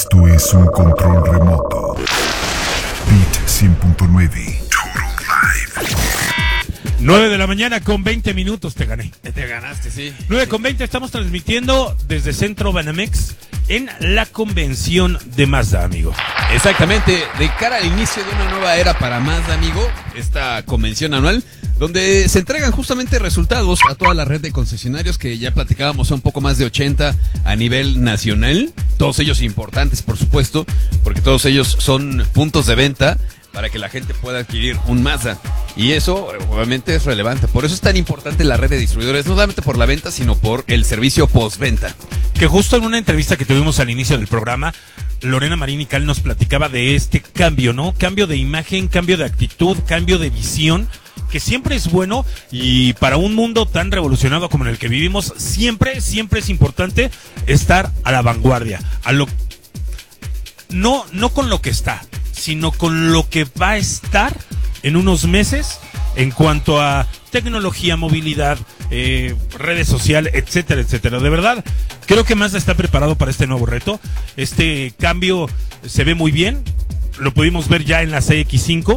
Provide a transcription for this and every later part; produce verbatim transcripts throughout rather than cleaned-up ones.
Esto es un control remoto. Beat cien punto nueve. Total Live. nueve de la mañana con veinte minutos, te gané. Te ganaste, sí. nueve con veinte, estamos transmitiendo desde Centro Banamex en la convención de Mazda, amigo. Exactamente, de cara al inicio de una nueva era para Mazda, amigo, esta convención anual, donde se entregan justamente resultados a toda la red de concesionarios que ya platicábamos, son un poco más de ochenta a nivel nacional, todos ellos importantes, por supuesto, porque todos ellos son puntos de venta para que la gente pueda adquirir un Mazda. Y eso, obviamente, es relevante. Por eso es tan importante la red de distribuidores, no solamente por la venta, sino por el servicio postventa. Que justo en una entrevista que tuvimos al inicio del programa, Lorena Marín y Cal nos platicaba de este cambio, ¿no? Cambio de imagen, cambio de actitud, cambio de visión, que siempre es bueno, y para un mundo tan revolucionado como en el que vivimos, siempre, siempre es importante estar a la vanguardia. A lo, no, no con lo que está, sino con lo que va a estar en unos meses en cuanto a tecnología, movilidad, eh, redes sociales, etcétera, etcétera. De verdad, creo que Mazda está preparado para este nuevo reto. Este cambio se ve muy bien, lo pudimos ver ya en la C X cinco.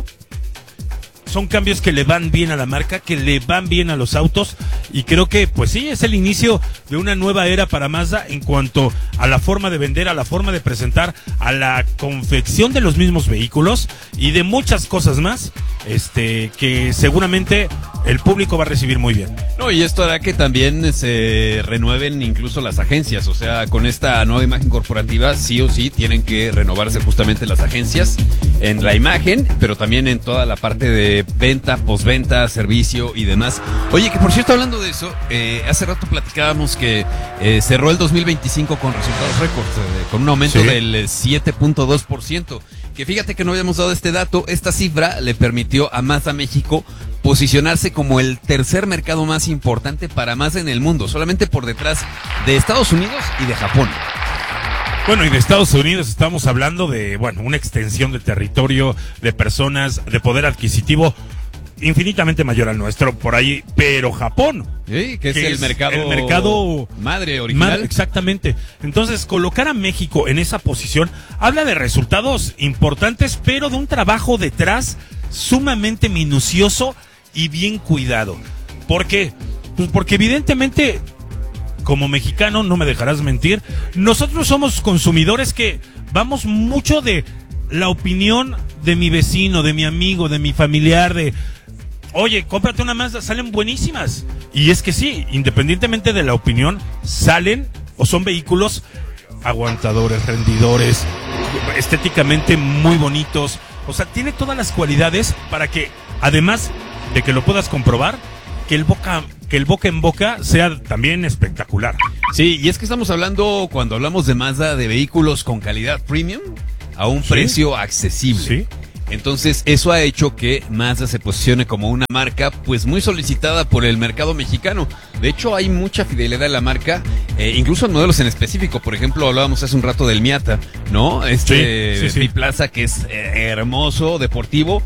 Son cambios que le van bien a la marca, que le van bien a los autos, y creo que, pues sí, es el inicio de una nueva era para Mazda en cuanto a la forma de vender, a la forma de presentar, a la confección de los mismos vehículos y de muchas cosas más, este, que seguramente el público va a recibir muy bien. No, y esto hará que también se renueven incluso las agencias, o sea, con esta nueva imagen corporativa, sí o sí tienen que renovarse justamente las agencias en la imagen, pero también en toda la parte de venta, postventa, servicio y demás. Oye, que por cierto, hablando de eso, eh, hace rato platicábamos que eh, cerró el dos mil veinticinco con resultados récords, eh, con un aumento sí. del siete punto dos por ciento. Que fíjate que no habíamos dado este dato, esta cifra le permitió a Mazda México posicionarse como el tercer mercado más importante para Mazda en el mundo, solamente por detrás de Estados Unidos y de Japón. Bueno, y de Estados Unidos estamos hablando de, bueno, una extensión de territorio, de personas, de poder adquisitivo infinitamente mayor al nuestro por ahí, pero Japón, sí, que es que el es mercado, el mercado madre original. Madre, exactamente. Entonces, colocar a México en esa posición habla de resultados importantes, pero de un trabajo detrás sumamente minucioso y bien cuidado. ¿Por qué? Pues porque evidentemente, como mexicano, no me dejarás mentir, nosotros somos consumidores que vamos mucho de la opinión de mi vecino, de mi amigo, de mi familiar, de oye, cómprate una Mazda, salen buenísimas. Y es que sí, independientemente de la opinión, salen o son vehículos aguantadores, rendidores, estéticamente muy bonitos. O sea, tiene todas las cualidades para que, además de que lo puedas comprobar, que el boca, que el boca en boca sea también espectacular. Sí, y es que estamos hablando, cuando hablamos de Mazda, de vehículos con calidad premium a un ¿sí? precio accesible. Sí. Entonces, eso ha hecho que Mazda se posicione como una marca pues muy solicitada por el mercado mexicano. De hecho, hay mucha fidelidad a la marca, eh, incluso en modelos en específico. Por ejemplo, hablábamos hace un rato del Miata, ¿no? Este sí, sí, sí. Biplaza que es eh, hermoso, deportivo,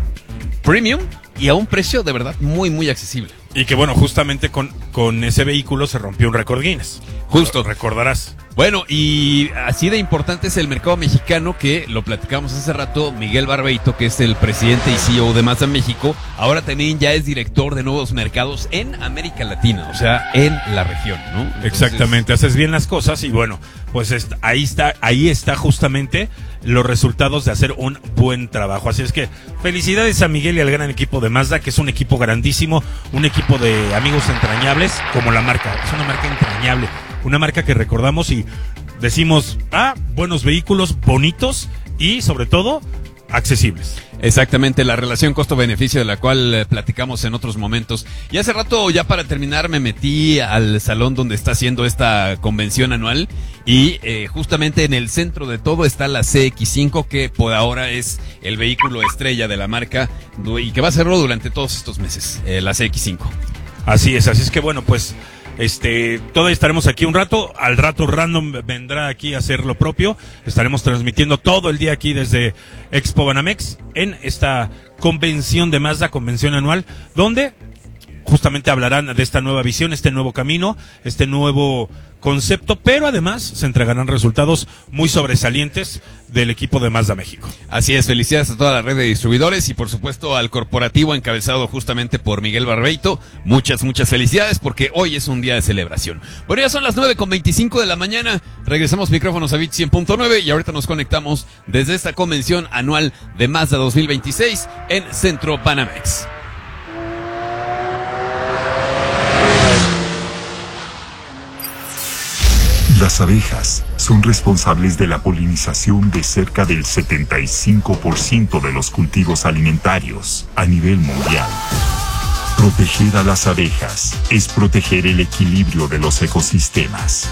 premium y a un precio de verdad muy, muy accesible. Y que bueno, justamente con, con ese vehículo se rompió un récord Guinness. Justo. Lo recordarás. Bueno, y así de importante es el mercado mexicano que lo platicamos hace rato. Miguel Barbeito, que es el presidente y C E O de Mazda México, ahora también ya es director de nuevos mercados en América Latina, o sea, en la región, ¿no? Entonces, exactamente, haces bien las cosas y bueno, pues est- ahí está, ahí está justamente los resultados de hacer un buen trabajo. Así es que felicidades a Miguel y al gran equipo de Mazda, que es un equipo grandísimo, un equipo de amigos entrañables, como la marca, es una marca entrañable, una marca que recordamos y decimos, ah, buenos vehículos, bonitos y sobre todo accesibles. Exactamente, la relación costo-beneficio de la cual eh, platicamos en otros momentos. Y hace rato, ya para terminar, me metí al salón donde está haciendo esta convención anual y eh, justamente en el centro de todo está la C X cinco, que por ahora es el vehículo estrella de la marca y que va a hacerlo durante todos estos meses, eh, la C X cinco. Así es, así es que bueno, pues Este, todavía estaremos aquí un rato, al rato Random vendrá aquí a hacer lo propio, estaremos transmitiendo todo el día aquí desde Expo Banamex en esta convención de Mazda, convención anual, donde justamente hablarán de esta nueva visión, este nuevo camino, este nuevo concepto, pero además se entregarán resultados muy sobresalientes del equipo de Mazda México. Así es, felicidades a toda la red de distribuidores y por supuesto al corporativo encabezado justamente por Miguel Barbeito. Muchas, muchas felicidades porque hoy es un día de celebración. Bueno, ya son las nueve con veinticinco de la mañana, regresamos micrófonos a Beat cien punto nueve y ahorita nos conectamos desde esta convención anual de Mazda dos mil veintiséis en Centro Banamex. Las abejas son responsables de la polinización de cerca del setenta y cinco por ciento de los cultivos alimentarios a nivel mundial. Proteger a las abejas es proteger el equilibrio de los ecosistemas.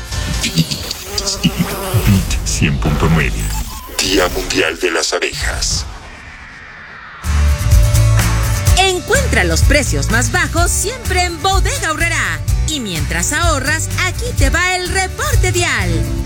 Beat cien punto nueve, Día Mundial de las Abejas. Encuentra los precios más bajos siempre en Bodega Aurrerá. Y mientras ahorras, aquí te va el reporte vial.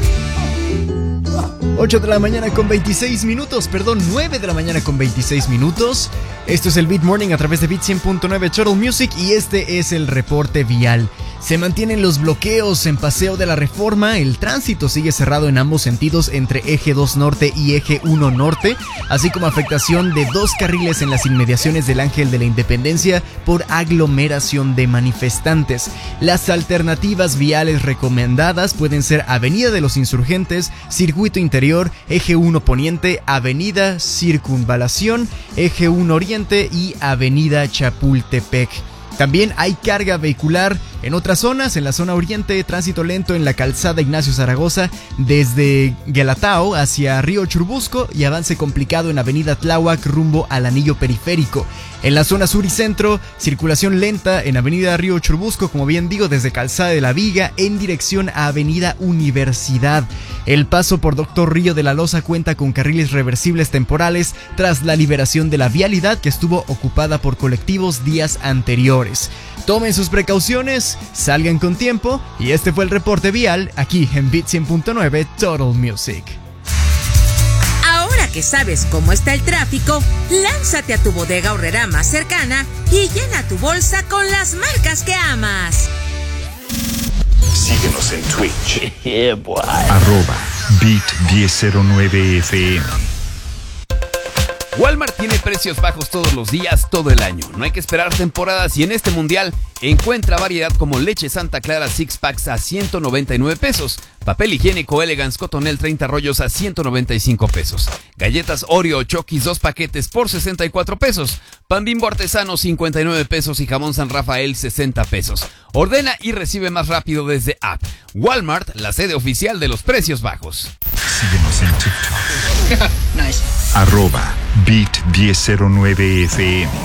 ocho de la mañana con veintiséis minutos, perdón, nueve de la mañana con veintiséis minutos. Esto es el Beat Morning a través de Beat cien punto nueve Total Music y este es el reporte vial. Se mantienen los bloqueos en Paseo de la Reforma, el tránsito sigue cerrado en ambos sentidos entre Eje dos Norte y Eje uno Norte, así como afectación de dos carriles en las inmediaciones del Ángel de la Independencia por aglomeración de manifestantes. Las alternativas viales recomendadas pueden ser Avenida de los Insurgentes, Circuito Interior, Eje uno Poniente, Avenida Circunvalación, Eje uno Oriente y Avenida Chapultepec. También hay carga vehicular en otras zonas. En la zona oriente, tránsito lento en la calzada Ignacio Zaragoza desde Guelatao hacia Río Churubusco y avance complicado en avenida Tláhuac rumbo al anillo periférico. En la zona sur y centro, circulación lenta en avenida Río Churubusco, como bien digo, desde Calzada de la Viga en dirección a avenida Universidad. El paso por Doctor Río de la Loza cuenta con carriles reversibles temporales tras la liberación de la vialidad que estuvo ocupada por colectivos días anteriores. Tomen sus precauciones, salgan con tiempo y este fue el reporte vial aquí en Beat cien punto nueve Total Music. Ahora que sabes cómo está el tráfico, lánzate a tu Bodega Aurrerá más cercana y llena tu bolsa con las marcas que amas. Síguenos en Twitch. Yeah, boy. Arroba Beat diez cero nueve F M. Walmart tiene precios bajos todos los días, todo el año. No hay que esperar temporadas y en este mundial encuentra variedad como leche Santa Clara six packs a ciento noventa y nueve pesos, papel higiénico Elegance Cotonel treinta rollos a ciento noventa y cinco pesos, galletas Oreo Chokis dos paquetes por sesenta y cuatro pesos, pan Bimbo artesano cincuenta y nueve pesos y jamón San Rafael sesenta pesos. Ordena y recibe más rápido desde app. Walmart, la sede oficial de los precios bajos. Síguenos en TikTok. Nice. Arroba Beat diez cero nueve F M.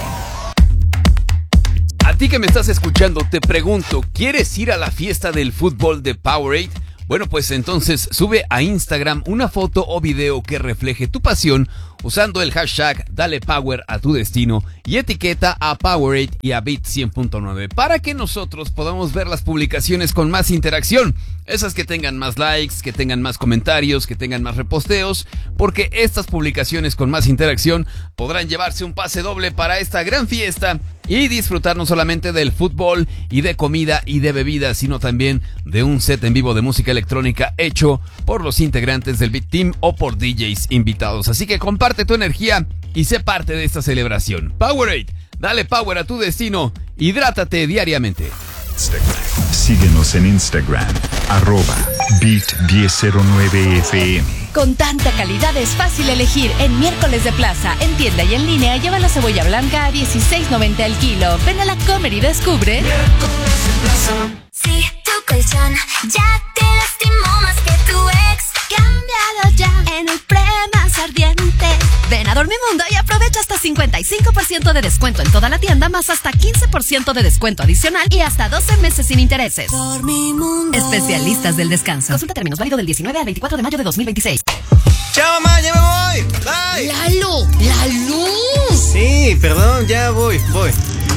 A ti que me estás escuchando, te pregunto, ¿quieres ir a la fiesta del fútbol de Powerade? Bueno, pues entonces sube a Instagram una foto o video que refleje tu pasión usando el hashtag Dale Power a tu destino y etiqueta a Powerade y a Beat cien punto nueve para que nosotros podamos ver las publicaciones con más interacción. Esas que tengan más likes, que tengan más comentarios, que tengan más reposteos, porque estas publicaciones con más interacción podrán llevarse un pase doble para esta gran fiesta y disfrutar no solamente del fútbol y de comida y de bebida, sino también de un set en vivo de música electrónica hecho por los integrantes del Beat Team o por D Js invitados. Así que comparte tu energía y sé parte de esta celebración. Powerade, dale power a tu destino, hidrátate diariamente. Síguenos en Instagram, arroba Beat diez cero nueve F M. Con tanta calidad es fácil elegir. En Miércoles de Plaza, en tienda y en línea, lleva la cebolla blanca a dieciséis noventa el kilo. Ven a la Comer y descubre. Miércoles de Plaza. Si tu colchón ya te lastimó más que tu ex, cámbialo ya en el pre-más ardiente. Ven a Dormimundo y aprovecha hasta cincuenta y cinco por ciento de descuento en toda la tienda, más hasta quince por ciento de descuento adicional y hasta doce meses sin intereses. Dormimundo. Especialistas del descanso. Consulta términos, válido del diecinueve al veinticuatro de mayo de dos mil veintiséis. ¡Chao, mamá! ¡Ya me voy! ¡Bye! ¡Lalo! ¡Lalo! Sí, perdón, ya voy, voy.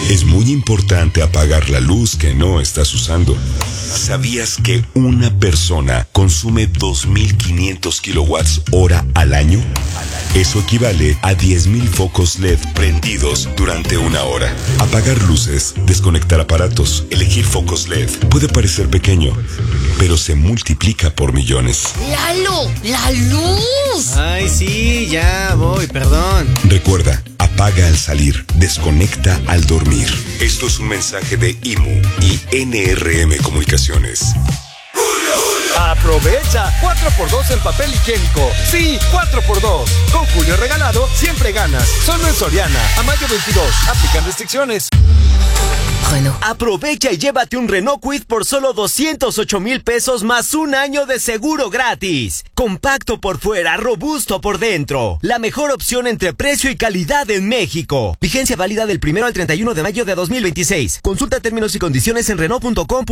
Es muy importante apagar la luz que no estás usando. ¿Sabías que una persona consume dos mil quinientos kilowatts hora al año? Eso equivale a diez mil focos L E D prendidos durante una hora. Apagar luces, desconectar aparatos, elegir focos L E D puede parecer pequeño, pero se multiplica por millones. ¡Lalo! ¡La luz! Ay, sí, ya voy, perdón. Recuerda, apaga al salir, desconecta al dormir. Esto es un mensaje de I M U y N R M Comunicaciones. Aprovecha cuatro por dos en papel higiénico. Sí, cuatro por dos. Con Julio regalado, siempre ganas. Solo en Soriana. A mayo veintidós. Aplican restricciones. Bueno. Aprovecha y llévate un Renault Kwid por solo doscientos ocho mil pesos más un año de seguro gratis. Compacto por fuera, robusto por dentro. La mejor opción entre precio y calidad en México. Vigencia válida del primero al treinta y uno de mayo de dos mil veintiséis. Consulta términos y condiciones en Renault punto com.